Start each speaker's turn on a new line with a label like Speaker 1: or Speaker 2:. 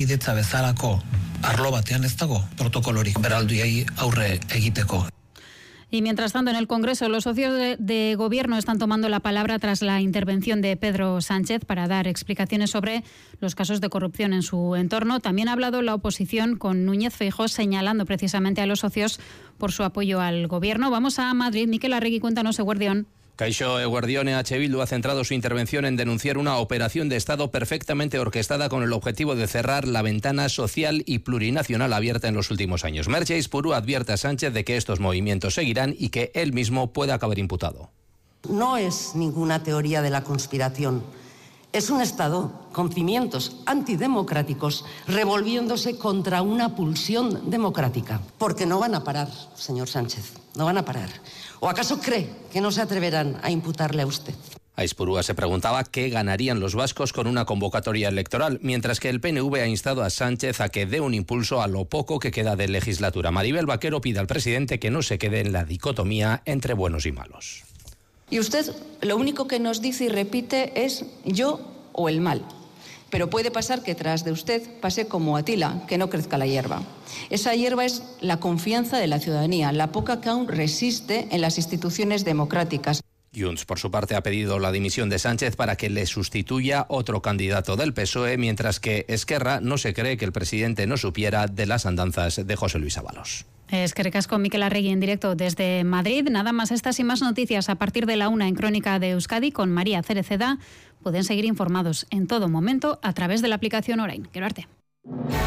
Speaker 1: lankidetza bezalako arlo batean ez dago protokolorik beraldiei aurre egiteko.
Speaker 2: Y mientras tanto, en el Congreso, los socios de gobierno están tomando la palabra tras la intervención de Pedro Sánchez para dar explicaciones sobre los casos de corrupción en su entorno. También ha hablado la oposición con Núñez Feijóo, señalando precisamente a los socios por su apoyo al gobierno. Vamos a Madrid. Miquel Arregui, cuéntanos, Eguerdión.
Speaker 3: Kaixo, Eguerdión. EH Bildu ha centrado su intervención en denunciar una operación de Estado perfectamente orquestada con el objetivo de cerrar la ventana social y plurinacional abierta en los últimos años. Merche Aizpuru advierte a Sánchez de que estos movimientos seguirán y que él mismo puede acabar imputado.
Speaker 4: No es ninguna teoría de la conspiración. Es un Estado con cimientos antidemocráticos revolviéndose contra una pulsión democrática. Porque no van a parar, señor Sánchez, no van a parar. ¿O acaso cree que no se atreverán a imputarle a usted?
Speaker 3: Aizpurúa se preguntaba qué ganarían los vascos con una convocatoria electoral, mientras que el PNV ha instado a Sánchez a que dé un impulso a lo poco que queda de legislatura. Maribel Vaquero pide al presidente que no se quede en la dicotomía entre buenos y malos.
Speaker 5: Y usted lo único que nos dice y repite es yo o el mal. Pero puede pasar que tras de usted pase como Atila, que no crezca la hierba. Esa hierba es la confianza de la ciudadanía, la poca que aún resiste en las instituciones democráticas.
Speaker 3: Junts, por su parte, ha pedido la dimisión de Sánchez para que le sustituya otro candidato del PSOE, mientras que Esquerra no se cree que el presidente no supiera de las andanzas de José Luis Ábalos.
Speaker 2: Eskerrik asko, Miquel Arregui, en directo desde Madrid. Nada más, estas y más noticias a partir de la 1 en Crónica de Euskadi con María Cereceda. Pueden seguir informados en todo momento a través de la aplicación Orain. Quiero arte.